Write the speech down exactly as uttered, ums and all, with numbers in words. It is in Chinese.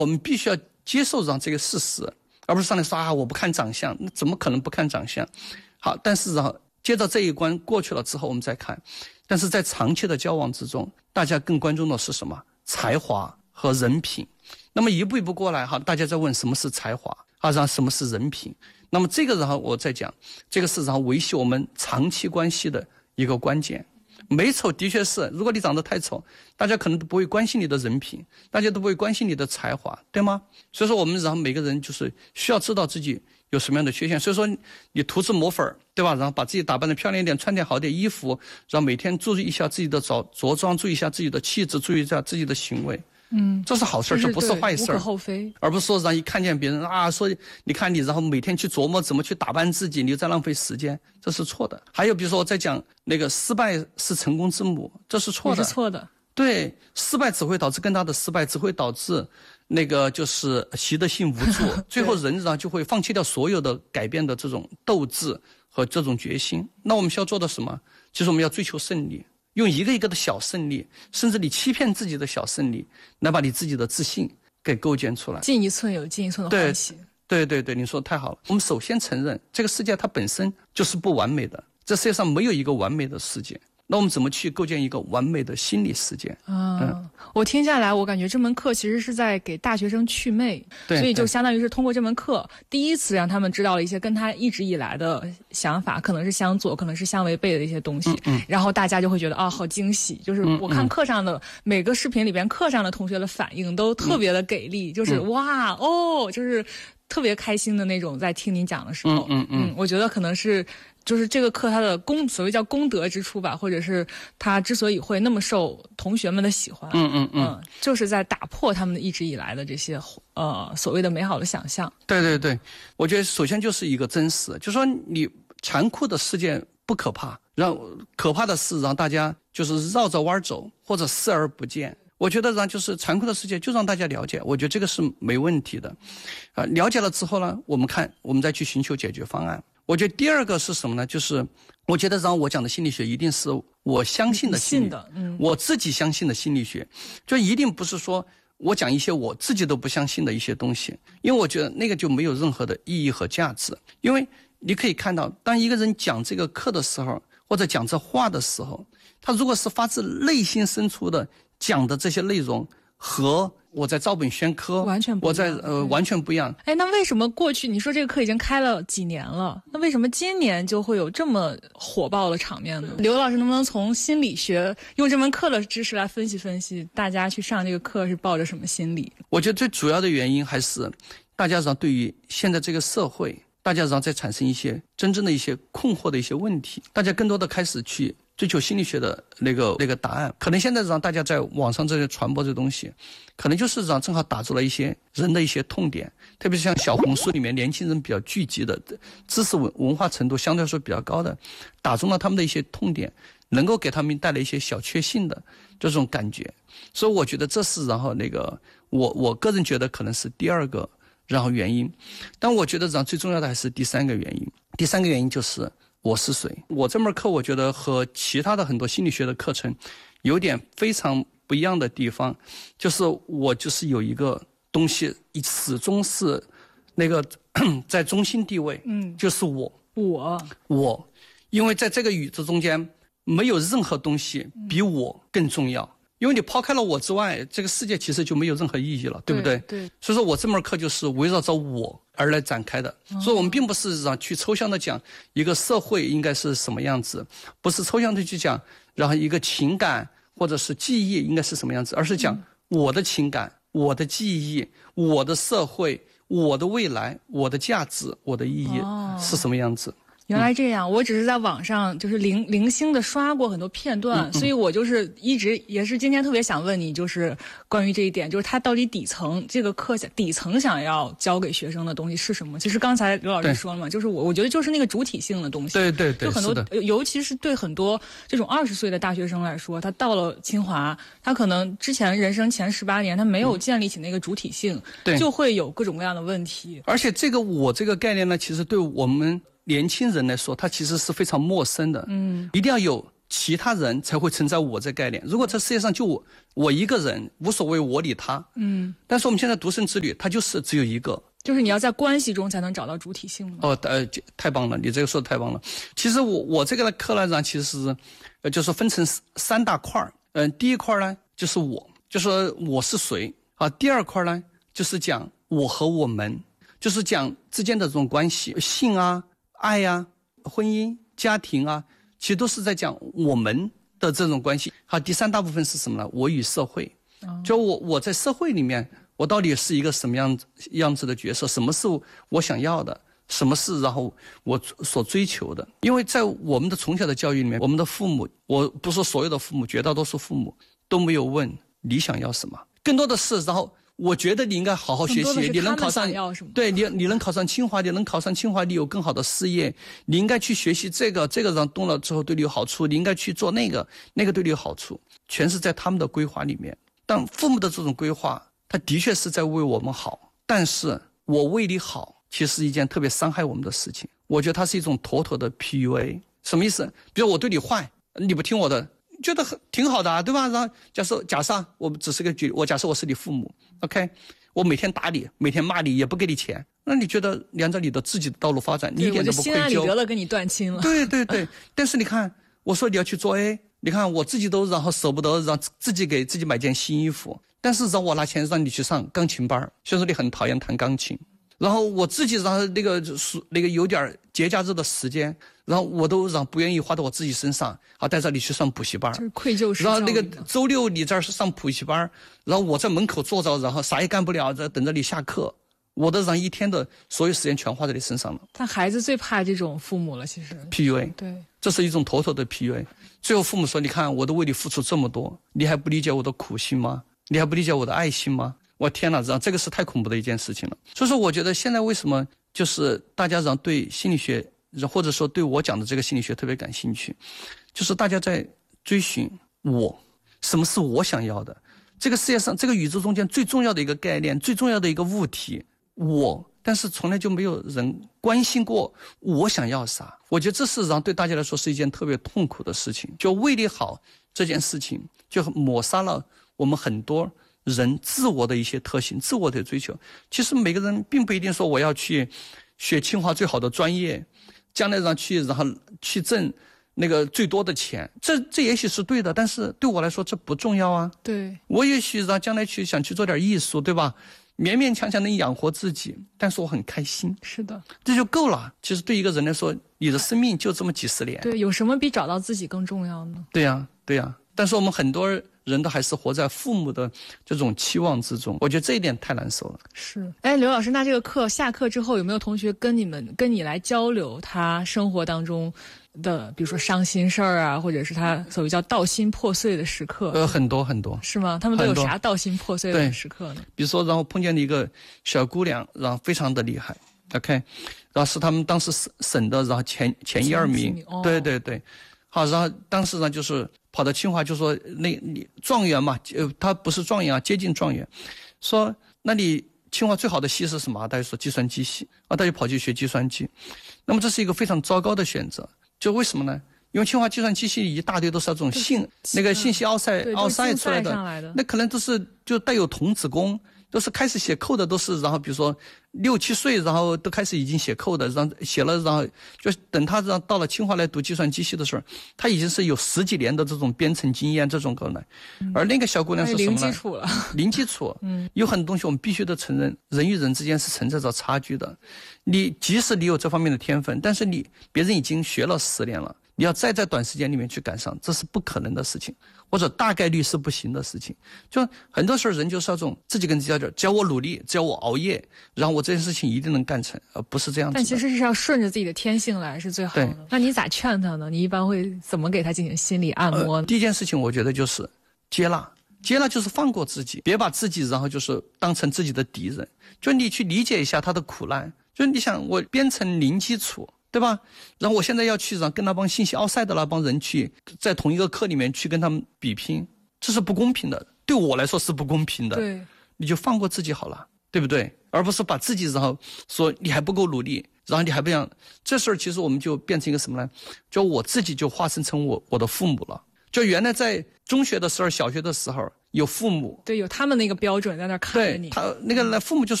我们必须要接受上这个事实，而不是上来说啊我不看长相，那怎么可能不看长相？好，但是然后接着这一关过去了之后，我们再看，但是在长期的交往之中，大家更关注的是什么？才华和人品。那么一步一步过来哈，大家在问什么是才华啊，然后什么是人品？那么这个然后我再讲，这个是然后维系我们长期关系的一个关键。美丑的确是，如果你长得太丑，大家可能都不会关心你的人品，大家都不会关心你的才华，对吗？所以说我们然后每个人就是需要知道自己有什么样的缺陷。所以说你涂脂抹粉，对吧？然后把自己打扮得漂亮一点，穿点好点衣服，然后每天注意一下自己的着着装，注意一下自己的气质，注意一下自己的行为。嗯，这是好事，这不是坏事， 无可厚非。 而不是说让一看见别人啊，说你看你，然后每天去琢磨怎么去打扮自己，你就在浪费时间，这是错的。还有比如说我在讲那个失败是成功之母，这是错的， 也是错的。 对，失败只会导致更大的失败，只会导致那个就是习得性无助，最后人然后就会放弃掉所有的改变的这种斗志和这种决心。那我们需要做的什么？就是我们要追求胜利。用一个一个的小胜利，甚至你欺骗自己的小胜利，来把你自己的自信给构建出来。 进一寸有进一寸的欢喜。 对对对，你说太好了。我们首先承认，这个世界它本身就是不完美的，这世界上没有一个完美的世界。那我们怎么去构建一个完美的心理世界？ 啊、嗯，我听下来，我感觉这门课其实是在给大学生祛魅， 对， 所以就相当于是通过这门课，第一次让他们知道了一些跟他一直以来的想法可能是相左，可能是相违背的一些东西， 嗯嗯、 然后大家就会觉得啊，好惊喜！就是我看课上的、嗯嗯、每个视频里边，课上的同学的反应都特别的给力，嗯、就是哇哦，就是特别开心的那种，在听你讲的时候， 嗯嗯 嗯, 嗯，我觉得可能是。就是这个课它的功所谓叫功德之处吧，或者是它之所以会那么受同学们的喜欢， 嗯嗯 嗯, 嗯，就是在打破他们一直以来的这些呃所谓的美好的想象。 对对对，我觉得首先就是一个真实，就是说你残酷的世界不可怕，让可怕的是让大家就是绕着弯走或者视而不见。我觉得让就是残酷的世界就让大家了解，我觉得这个是没问题的，啊、呃，了解了之后呢，我们看我们再去寻求解决方案。我觉得第二个是什么呢？就是我觉得让我讲的心理学一定是我相信的心理， 的嗯、 我自己相信的心理学，就一定不是说我讲一些我自己都不相信的一些东西，因为我觉得那个就没有任何的意义和价值。因为你可以看到，当一个人讲这个课的时候，或者讲这话的时候，他如果是发自内心深处的讲的这些内容和我在照本宣科完全不一样， 我在呃完全不一样。 哎，那为什么过去你说这个课已经开了几年了，那为什么今年就会有这么火爆的场面呢？刘老师能不能从心理学用这门课的知识来分析分析，大家去上这个课是抱着什么心理？ 我觉得最主要的原因还是大家上对于现在这个社会，大家上在产生一些真正的一些困惑的一些问题，大家更多的开始去追求心理学的那个那个答案。可能现在让大家在网上这些传播这东西，可能就是让正好打住了一些人的一些痛点，特别是像小红书里面年轻人比较聚集的，知识文文化程度相对来说比较高的，打中了他们的一些痛点，能够给他们带来一些小确幸的这种感觉。所以我觉得这是然后那个我我个人觉得可能是第二个然后原因。但我觉得然后最重要的还是第三个原因。第三个原因就是我是谁。我这门课我觉得和其他的很多心理学的课程有点非常不一样的地方，就是我就是有一个东西始终是那个在中心地位， 嗯， 就是我我我因为在这个宇宙中间没有任何东西比我更重要，嗯，因为你抛开了我之外，这个世界其实就没有任何意义了，对不对？ 对。对， 所以说我这门课就是围绕着我而来展开的，哦，所以我们并不是让去抽象的讲一个社会应该是什么样子，不是抽象的去讲然后一个情感或者是记忆应该是什么样子，而是讲我的情感，嗯，我的记忆，我的社会，我的未来，我的价值，我的意义是什么样子。哦， 原来这样，我只是在网上就是零零星的刷过很多片段，嗯嗯，所以我就是一直也是今天特别想问你，就是关于这一点，就是他到底底层这个课底层想要教给学生的东西是什么？其实刚才刘老师说了嘛，就是我我觉得就是那个主体性的东西。 对对对， 就很多，尤其是对很多这种二十岁的大学生来说，他到了清华，他可能之前人生前十八年他没有建立起那个主体性，嗯，就会有各种各样的问题。 而且这个我这个概念呢，其实对我们年轻人来说，它其实是非常陌生的。嗯，一定要有其他人才会存在我这概念。如果这世界上就我我一个人，无所谓我理他，嗯。但是我们现在独生子女，他就是只有一个， 就是你要在关系中才能找到主体性吗？ 哦，呃，太棒了，你这个说的太棒了。其实我我这个课呢，其实是，呃，就是分成三大块儿。嗯、呃，第一块呢就是我，就是我是谁啊。第二块呢就是讲我和我们，就是讲之间的这种关系，性啊、爱呀、啊、婚姻、家庭啊。其实都是在讲我们的这种关系。好，第三大部分是什么呢？我与社会，就我我在社会里面，我到底是一个什么样样子的角色？什么是我想要的？什么是然后我所追求的？因为在我们的从小的教育里面，我们的父母，我不说所有的父母，绝大多数父母都没有问你想要什么，更多的是然后。我觉得你应该好好学习，你能考上，对你，你能考上清华，你能考上清华，你有更好的事业，你应该去学习这个，这个让动了之后对你有好处，你应该去做那个，那个对你有好处，全是在他们的规划里面。但父母的这种规划，他的确是在为我们好，但是我为你好，其实是一件特别伤害我们的事情。我觉得它是一种妥妥的 P U A。什么意思？比如我对你坏，你不听我的。觉得很挺好的啊，对吧？然后假设假设我只是个举，我假设我是你父母 ，OK， 我每天打你，每天骂你，也不给你钱，那你觉得沿着你的自己的道路发展，你一点都不愧疚。 我就心安理得了跟你断亲了。 对对对，但是你看，我说你要去做 A， 你看我自己都然后舍不得让自己给自己买件新衣服，但是让我拿钱让你去上钢琴班，虽然说你很讨厌弹钢琴。然后我自己然后那个那个有点节假日的时间，然后我都让不愿意花到我自己身上，啊，带着你去上补习班， 就是愧疚式。 然后那个周六你这儿是上补习班，然后我在门口坐着，然后啥也干不了，在等着你下课，我的让一天的所有时间全花在你身上了。 但孩子最怕这种父母了，其实 P U A， 对， 这是一种妥妥的 P U A。最后父母说：“你看，我都为你付出这么多，你还不理解我的苦心吗？你还不理解我的爱心吗？”我天哪，这个是太恐怖的一件事情了。所以说，我觉得现在为什么就是大家让对心理学，或者说对我讲的这个心理学特别感兴趣，就是大家在追寻我，什么是我想要的？这个世界上，这个宇宙中间最重要的一个概念，最重要的一个物体，我。但是从来就没有人关心过我想要啥。我觉得这事实上对大家来说是一件特别痛苦的事情。就为你好这件事情，就抹杀了我们很多人自我的一些特性，自我的追求。其实每个人并不一定说我要去学清华最好的专业，将来让去然后去挣那个最多的钱，这这也许是对的，但是对我来说这不重要啊。 对， 我也许让将来去想去做点艺术，对吧？勉勉强强能养活自己，但是我很开心。 是的， 这就够了。其实对一个人来说，你的生命就这么几十年。 对，有什么比找到自己更重要呢？ 对呀，对呀。但是我们很多人都还是活在父母的这种期望之中，我觉得这一点太难受了。 是，哎，刘老师，那这个课下课之后，有没有同学跟你们跟你来交流他生活当中的，比如说伤心事儿啊，或者是他所谓叫道心破碎的时刻？ 呃，很多很多。 是吗？他们都有啥道心破碎的时刻呢？ 比如说，然后碰见了一个小姑娘，然后非常的厉害 ，OK， 然后是他们当时省省的，然后前前一二名， 哦、 对对对。好，然后当时呢，就是跑到清华，就说那你状元嘛，呃，他不是状元啊，接近状元，说那你清华最好的系是什么？他就说计算机系啊，他就跑去学计算机。那么这是一个非常糟糕的选择，就为什么呢？因为清华计算机系一大堆都是那种信那个信息奥赛奥赛出来的， 来的那可能都是就带有童子功。都是开始写扣的，都是然后比如说六七岁，然后都开始已经写扣的，然后写了，然后就等他让到了清华来读计算机系的时候，他已经是有十几年的这种编程经验，这种可能。嗯、而那个小姑娘是什么呢？ 零基础了， 零基础。嗯，有很多东西我们必须得承认，人与人之间是存在着差距的。你即使你有这方面的天分，但是你别人已经学了十年了，你要再在短时间里面去赶上，这是不可能的事情。或者大概率是不行的事情，就很多时候人就是那种自己跟自己讲，只要我努力，只要我熬夜，然后我这件事情一定能干成，而不是这样子的。 但其实是要顺着自己的天性来是最好的。那你咋劝他呢？你一般会怎么给他进行心理按摩呢？ 呃、第一件事情我觉得就是接纳，接纳就是放过自己，别把自己然后就是当成自己的敌人，就你去理解一下他的苦难，就你想我编程零基础。对吧？然后我现在要去让跟那帮信息奥赛的那帮人去在同一个课里面去跟他们比拼，这是不公平的，对我来说是不公平的。 对， 你就放过自己好了，对不对？而不是把自己然后说你还不够努力， 然后你还不想，这事儿其实我们就变成一个什么呢？就我自己就化身成我我的父母了。就原来在中学的时候、小学的时候有父母， 对，有他们那个标准在那看着你， 对他那个父母就说。